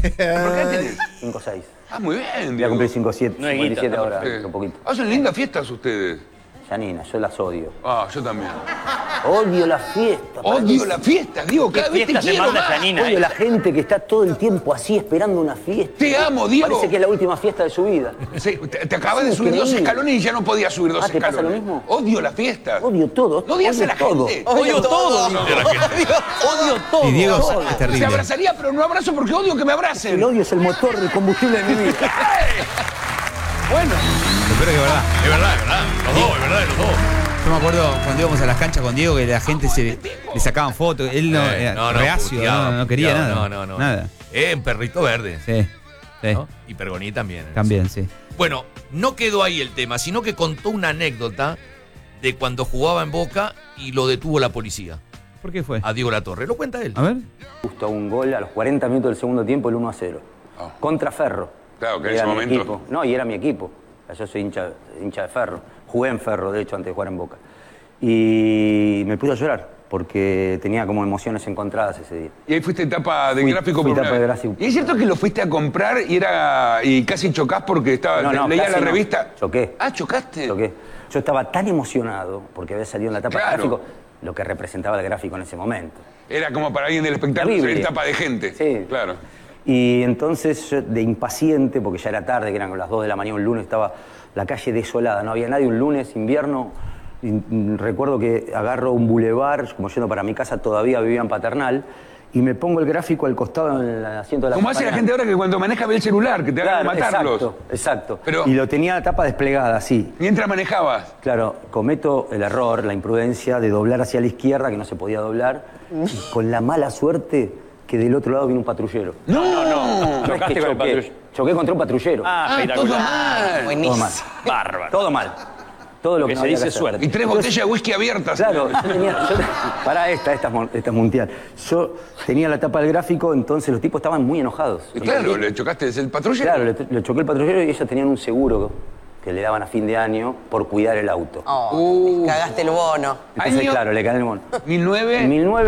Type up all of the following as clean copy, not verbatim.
qué tenés? 5-6. Ah, muy bien, Voy a Diego. cumplir 5-7, No hay 57 guita, ahora, Sí. un poquito. Hacen lindas fiestas ustedes. Janina, yo las odio. Ah, yo también. Odio las fiestas. Odio las fiestas, Diego. ¿Qué Cada vez te fiesta se quiero manda más. Janina? Odio la gente que está todo el tiempo así esperando una fiesta. Te amo, Diego. Parece que es la última fiesta de su vida. Sí, te acabas de Es subir 2 increíble. escalones y ya no podías subir 2 Ah, ¿te pasa escalones. lo mismo? Odio las fiestas. Odio todo. ¿No odias a la todo. gente? Odio todo. Odio todo. Y Diego es Se terrible. abrazaría, pero no abrazo porque odio que me abracen. El odio es el motor, el combustible de mi vida. Bueno, Pero es verdad. Es verdad, los dos, es verdad, los dos. Yo me acuerdo cuando íbamos a las canchas con Diego que la gente le sacaban fotos. Él no, era reacio, puteado, no quería puteado, nada. No. Nada. En Perrito Verde. Sí. Sí. ¿No? Y Pergoni también. También, sí. Bueno, no quedó ahí el tema, sino que contó una anécdota de cuando jugaba en Boca y lo detuvo la policía. ¿Por qué fue? A Diego Latorre. Lo cuenta él. A ver. Justo un gol a los 40 minutos del segundo tiempo, el 1-0. Oh. Contra Ferro. Claro, que en Era ese mi momento- equipo. No, y era mi equipo. Yo soy hincha de Ferro. Jugué en Ferro, de hecho, antes de jugar en Boca. Y me puse a llorar, porque tenía como emociones encontradas ese día. y ahí fuiste tapa de Fui- gráfico fui por tapa una de vez. gráfico. Y es cierto que lo fuiste a comprar y casi chocás porque leías la casi no. revista. Choqué. Ah, chocaste. Choqué. Yo estaba tan emocionado, porque había salido en la tapa Claro. de gráfico, lo que representaba el gráfico en ese momento. Era como para alguien del espectáculo Terrible. salir tapa de gente. Sí. Claro. Y entonces, yo, de impaciente, porque ya era tarde, que eran las 2 de la mañana, un lunes, estaba la calle desolada, no había nadie, un lunes, invierno. Recuerdo que agarro un bulevar, como yendo para mi casa, todavía vivía en Paternal, y me pongo el gráfico al costado en el asiento de la Como hace la gente ahora que cuando maneja ve el celular, que te hagan Claro, matarlos. exacto. Pero- Y lo tenía la tapa desplegada, así. Mientras manejabas. Claro, cometo el error, la imprudencia de doblar hacia la izquierda, que no se podía doblar, y con la mala suerte que del otro lado vino un patrullero. No. No es que choqué, choqué contra un patrullero. Ah, todo mal. Todo mal. Bárbaro. Todo mal. Todo lo que Que no se había dice que hacer. suerte. Y 3 botellas de whisky abiertas. Claro, para esta es mundial. Yo tenía la tapa del gráfico, entonces los tipos estaban muy enojados. Y claro, le chocaste desde el patrullero. Claro, le choqué el patrullero y ellos tenían un seguro que le daban a fin de año por cuidar el auto. Cagaste el bono. Entonces, año- claro, le gané el mono. 19.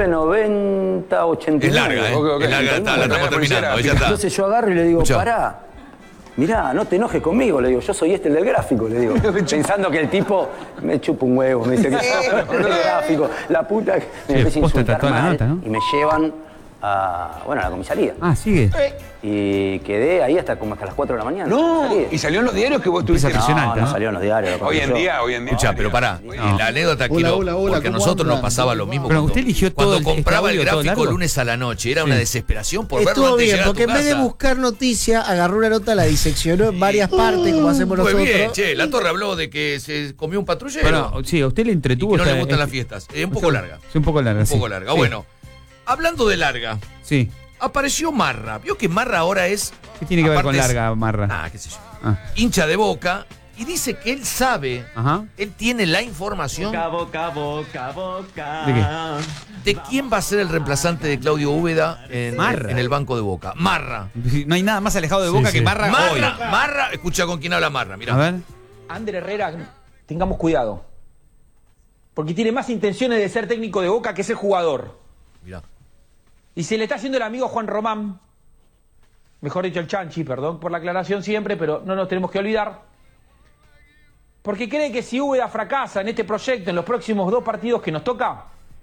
1990, 89. Es larga, ¿eh? Ok, Es larga, la estamos terminando, ya está. Entonces yo agarro y le digo, Escuchá. pará, mirá, no te enojes conmigo, le digo, yo soy el del gráfico, le digo. Pensando que el tipo me chupa un huevo, me dice que soy el del gráfico, la puta que me empieza a posta insultar toda la mal, nota, ¿no? y me llevan a la comisaría. Ah, sigue. Y quedé ahí hasta las 4 de la mañana. No. Salí. Y salió en los diarios que vos tuviste. Empieza a presionar. No, Impresionante, no ¿no? salió en los diarios. lo Hoy en conté yo. día. Escucha, pero pará. La anécdota quiero. hola, Porque a ¿cómo nosotros nos andan? pasaba lo mismo. Pero cuando- usted eligió todo cuando este compraba el audio todo gráfico largo. lunes a la noche. Era una desesperación por verlo Estuvo antes de bien, llegar a porque tu en vez de casa. buscar noticia, agarró una nota, la diseccionó en varias partes, como hacemos Muy nosotros. bien, che. La torre habló de que se comió un patrullero. Bueno, sí, a usted le y entretuvo. que no le esta- gustan las este- fiestas. Un poco larga. Sí, un poco larga. Un sí. poco larga. Sí. Bueno, hablando de larga, Sí. apareció Marra. Vio que Marra ahora es. ¿Qué tiene que ver con aparte es- larga, Marra? Ah, qué sé yo. Ah. Hincha de Boca. Y dice que él sabe, Ajá. él tiene la información Boca. ¿De qué? de quién va a ser el reemplazante de Claudio Úbeda Marra. en el banco de Boca. Marra. No hay nada más alejado de Boca que Marra hoy. Marra, escucha con quién habla Marra, A mirá. ver. Ander Herrera, tengamos cuidado. Porque tiene más intenciones de ser técnico de Boca que ser jugador. Mirá. Y se le está haciendo el amigo a Juan Román. Mejor dicho, el Chanchi, perdón por la aclaración siempre, pero no nos tenemos que olvidar. Porque cree que si Úbeda fracasa en este proyecto en los próximos 2 partidos que nos toca,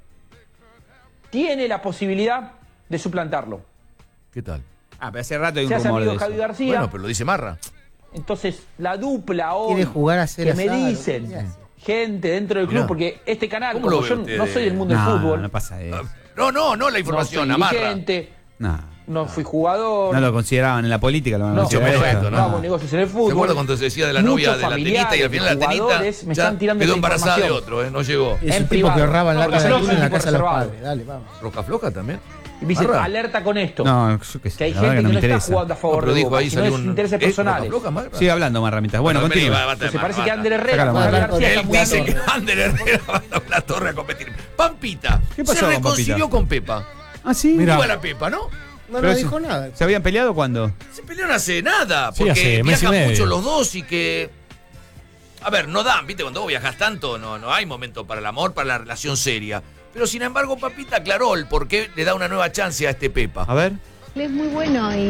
tiene la posibilidad de suplantarlo. ¿Qué tal? Ah, pero hace rato hay un Se hace rumor amigo de de Javi eso. García. Bueno, pero lo dice Marra. Entonces, la dupla hoy Quiere jugar a ser que me asado. dicen gente dentro del Mirá. club, porque este canal, ¿Cómo como lo ve yo usted? no soy del mundo del No, fútbol, no pasa eso. No, la no información, soy a Marra. dirigente, No. no fui jugador, No lo consideraban en la política, lo van a no, considerar perfecto, esto, ¿no? no hago negocios en el fútbol. ¿Se acuerda cuando se decía de la novia Muchos de la tenista y al familiares final la de tenista jugadores me ya están tirando quedó esa embarazada de información. otro, no llegó? Es En un tipo privado. que ahorraba en la No, casa no, de no, en la no, casa de los reservado. padres. Dale, vamos. ¿Roca Floja también? Y me dice, Marra. alerta con esto. No, yo qué sé, Que hay la gente verdad que no no me está interesa. jugando a favor Pero de dijo Boca, ahí sino salió es un... intereses ¿Roca personales. Floja, Marra? Sigue hablando, Marra, mientras. Bueno, Vení, continúa. bata, Entonces parece bata. que Ander Herrera, Sácala, con Javi Marra. García, Él está dice jugando. que Ander Herrera manda a la torre a competir. Pampita ¿Qué pasó se con reconcilió Pampita? con Pepa. Ah, sí. Mirá. Igual a Pepa, ¿no? No Pero nos eso- dijo nada. ¿Se habían peleado cuándo? Se pelearon hace nada, Sí, porque hace mes y viajan medio. mucho los dos y que... A ver, no dan, ¿viste? Cuando vos viajas tanto, no hay momento para el amor, para la relación seria. Pero sin embargo, Papita aclaró el por qué le da una nueva chance a este Pepa. A ver. Él es muy bueno y